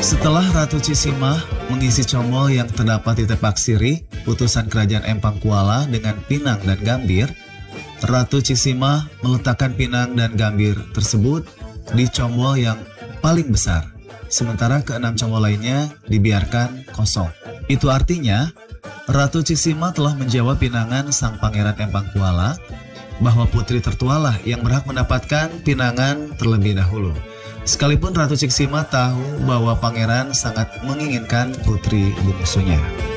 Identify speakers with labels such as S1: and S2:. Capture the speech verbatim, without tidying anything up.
S1: Setelah Ratu Cisimah mengisi comol yang terdapat di Tepak Siri, putusan Kerajaan Empang Kuala dengan Pinang dan Gambir, Ratu Cisimah meletakkan Pinang dan Gambir tersebut di comol yang paling besar, sementara keenam comol lainnya dibiarkan kosong. Itu artinya, Ratu Cisimah telah menjawab pinangan sang Pangeran Empang Kuala bahwa putri tertualah yang berhak mendapatkan pinangan terlebih dahulu. Sekalipun Ratu Cisimah tahu bahwa pangeran sangat menginginkan putri bungsunya.